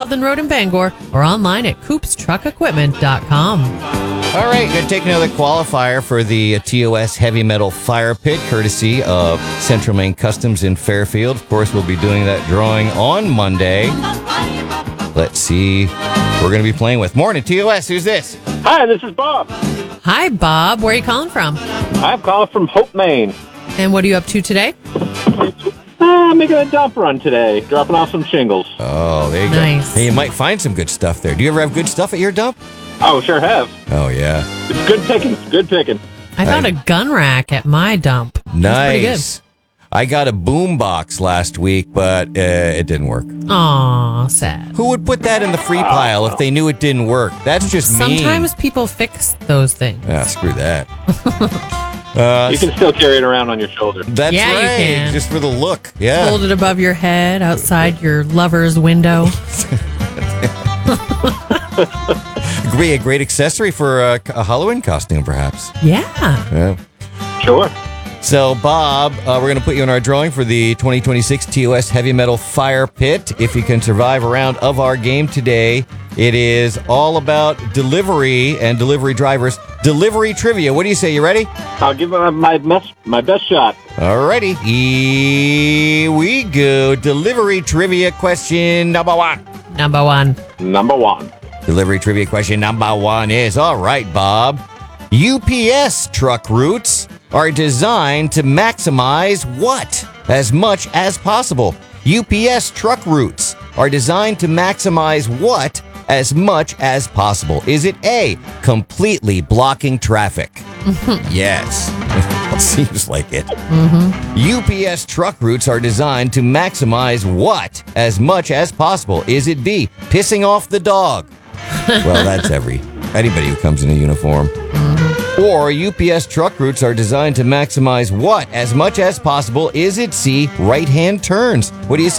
Southland Road in Bangor, or online at coopstruckequipment.com. All right, going to take another qualifier for the TOS Heavy Metal Fire Pit, courtesy of Central Maine Customs in Fairfield. Of course, we'll be doing that drawing on Monday. Let's see who we're going to be playing with. Morning, TOS. Who's this? Hi, this is Bob. Hi, Bob. Where are you calling from? I'm calling from Hope, Maine. And what are you up to today? I'm making a dump run today, dropping off some shingles. Oh, there you Nice. go. Hey, you might find some good stuff there. Do you ever have good stuff at your dump? Oh, sure have. Oh, yeah. It's good picking. Good picking. I found a gun rack at my dump. That's pretty Nice. I got a boom box last week, but it didn't work. good. Aw, sad. Who would put that in the free pile if they knew it didn't work? That's just mean. Sometimes people fix those things. Ah, screw that. You can still carry it around on your shoulder. That's Yeah, you right. can. Just for the look. Yeah. Hold it above your head outside your lover's window. Be a great accessory for a Halloween costume, perhaps. Yeah. Yeah. Sure. So, Bob, we're going to put you in our drawing for the 2026 TOS Heavy Metal Fire Pit. If you can survive a round of our game today, it is all about delivery and delivery drivers. Delivery trivia. What do you say? You ready? I'll give it my best shot. Alrighty. Here we go. Delivery trivia question number one. Number one. Number one. Delivery trivia question number one is, all right, Bob. UPS truck routes are designed to maximize what as much as possible? UPS truck routes are designed to maximize what as much as possible? Is it A, completely blocking traffic? Yes. Seems like it. UPS truck routes are designed to maximize what as much as possible? Is it B, pissing off the dog? Well, that's anybody who comes in a uniform. Or UPS truck routes are designed to maximize what as much as possible? Is it C, right-hand turns? What do you say?